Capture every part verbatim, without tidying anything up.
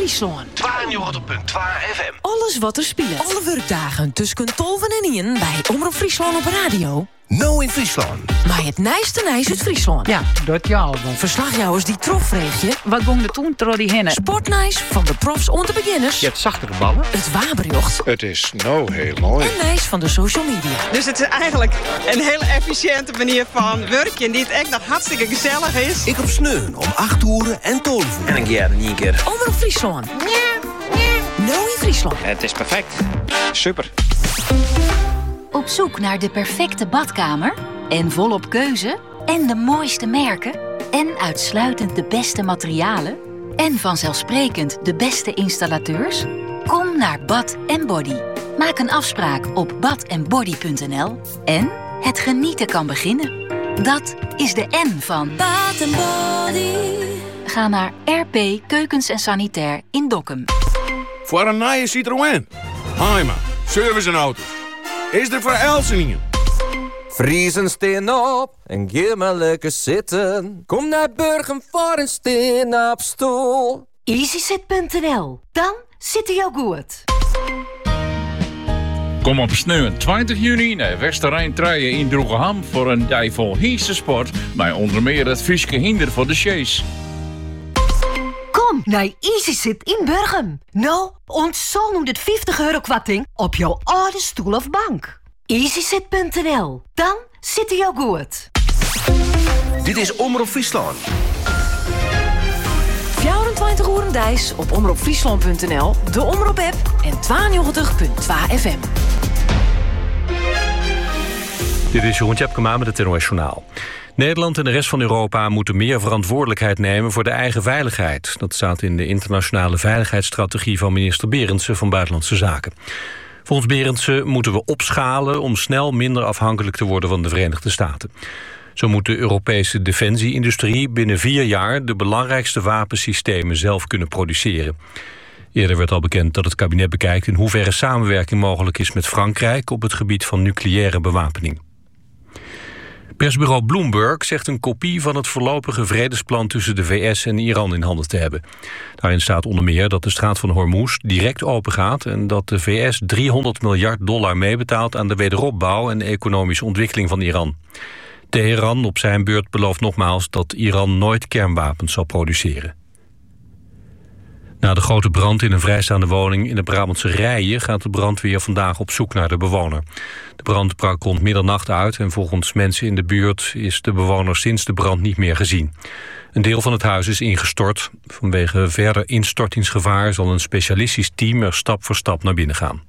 Friesland. tweeënnegentig komma twee F M. Alles wat er speelt. Alle werkdagen tussen tolven en ien bij Omroep Friesland op radio. Nou in Friesland. Maar het nijste nijs uit Friesland. Ja, dat ja. Verslagjouwers die trofreegje. Wat gong er toen door die hennen? Sportnijs van de profs om de beginners. Je hebt zachtere ballen. Het waberjocht. Het is nou heel mooi. En nijs van de social media. Dus het is eigenlijk een hele efficiënte manier van werken die het echt nog hartstikke gezellig is. Ik op Sneun om acht uur en tolf uur. En een keer, niet een keer. Omroep Friesland. Nou in Friesland. Het is perfect. Super. Op zoek naar de perfecte badkamer? En volop keuze? En de mooiste merken? En uitsluitend de beste materialen? En vanzelfsprekend de beste installateurs? Kom naar Bad en Body. Maak een afspraak op bad en body punt n l. En het genieten kan beginnen. Dat is de N van Bad and Body. Ga naar R P Keukens en Sanitair in Dokkum. Voor een nieuwe Citroën. Heima, service en auto's. Is er voor Elsenien? Friesen steen op en ga maar lekker zitten. Kom naar Burgum voor een steen op stoel. easysit punt n l. Dan zit hij ook goed. Kom op Sneeuwen twintig juni naar Westerijn Truien in Droegeham voor een dag vol heerste sport. Met onder meer het Frieske hinder voor de chase. Kom naar easysit in Burgum. Nou, ons honderdvijftig euro kwarting op jouw oude stoel of bank. easysit punt n l. Dan zit hij ook goed. Dit is Omroep Friesland. vierentwintig uur een dijs op omroep friesland punt n l, de Omroep-app en tweeënnegentig komma twee F M. Dit is Jeroen Tjepkema met het N O S Journaal. Nederland en de rest van Europa moeten meer verantwoordelijkheid nemen voor de eigen veiligheid. Dat staat in de internationale veiligheidsstrategie van minister Berendsen van Buitenlandse Zaken. Volgens Berendsen moeten we opschalen om snel minder afhankelijk te worden van de Verenigde Staten. Zo moet de Europese defensie-industrie binnen vier jaar de belangrijkste wapensystemen zelf kunnen produceren. Eerder werd al bekend dat het kabinet bekijkt in hoeverre samenwerking mogelijk is met Frankrijk op het gebied van nucleaire bewapening. Persbureau Bloomberg zegt een kopie van het voorlopige vredesplan tussen de V S en Iran in handen te hebben. Daarin staat onder meer dat de straat van Hormuz direct opengaat en dat de V S driehonderd miljard dollar meebetaalt aan de wederopbouw en economische ontwikkeling van Iran. Teheran op zijn beurt belooft nogmaals dat Iran nooit kernwapens zal produceren. Na de grote brand in een vrijstaande woning in de Brabantse Rijen gaat de brandweer vandaag op zoek naar de bewoner. De brand brak rond middernacht uit en volgens mensen in de buurt is de bewoner sinds de brand niet meer gezien. Een deel van het huis is ingestort. Vanwege verder instortingsgevaar zal een specialistisch team er stap voor stap naar binnen gaan.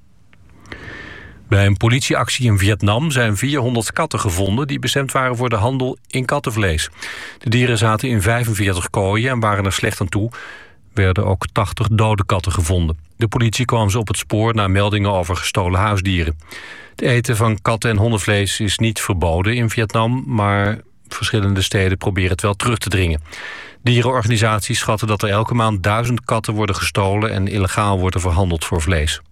Bij een politieactie in Vietnam zijn vierhonderd katten gevonden die bestemd waren voor de handel in kattenvlees. De dieren zaten in vijfenveertig kooien en waren er slecht aan toe. Werden ook tachtig dode katten gevonden. De politie kwam ze op het spoor na meldingen over gestolen huisdieren. Het eten van katten- en hondenvlees is niet verboden in Vietnam, maar verschillende steden proberen het wel terug te dringen. Dierenorganisaties schatten dat er elke maand duizend katten worden gestolen en illegaal worden verhandeld voor vlees.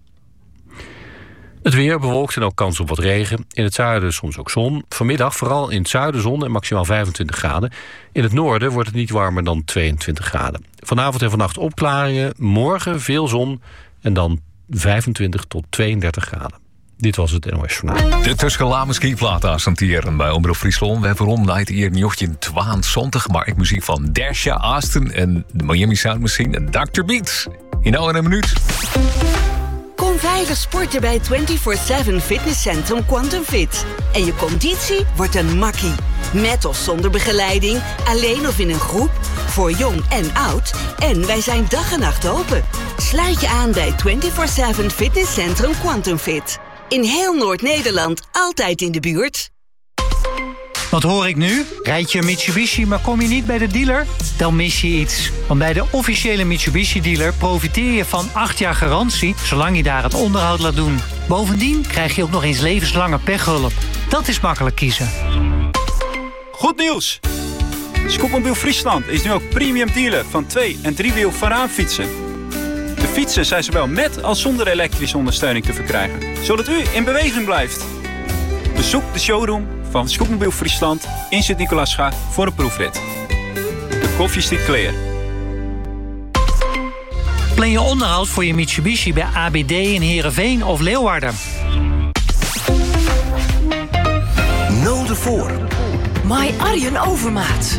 Het weer bewolkt en ook kans op wat regen. In het zuiden soms ook zon. Vanmiddag vooral in het zuiden zon en maximaal vijfentwintig graden. In het noorden wordt het niet warmer dan tweeëntwintig graden. Vanavond en vannacht opklaringen. Morgen veel zon en dan vijfentwintig tot tweeëndertig graden. Dit was het N O S Journaal. De Tuskenlame skiplaat assenteren bij Omroep Friesland. We hebben rond hier nieuwtje tweeëntwintig, maar ik muziek van Desha Austin en de Miami Sound Machine en dokter Beats. In al een minuut. Kom veilig sporten bij vierentwintig zeven Fitnesscentrum Quantum Fit. En je conditie wordt een makkie. Met of zonder begeleiding, alleen of in een groep, voor jong en oud. En wij zijn dag en nacht open. Sluit je aan bij vierentwintig zeven Fitnesscentrum Quantum Fit. In heel Noord-Nederland, altijd in de buurt. Wat hoor ik nu? Rijd je een Mitsubishi, maar kom je niet bij de dealer? Dan mis je iets. Want bij de officiële Mitsubishi-dealer profiteer je van acht jaar garantie, zolang je daar het onderhoud laat doen. Bovendien krijg je ook nog eens levenslange pechhulp. Dat is makkelijk kiezen. Goed nieuws! Scootmobiel Friesland is nu ook premium dealer van twee- en driewiel Varaanfietsen. De fietsen zijn zowel met als zonder elektrische ondersteuning te verkrijgen, zodat u in beweging blijft. Bezoek de showroom van Scootmobiel Friesland in Sint-Nicolaasga voor een proefrit. De koffie stiet clear. Plan je onderhoud voor je Mitsubishi bij A B D in Heerenveen of Leeuwarden. Nul de voor. My Arjen Overmaat.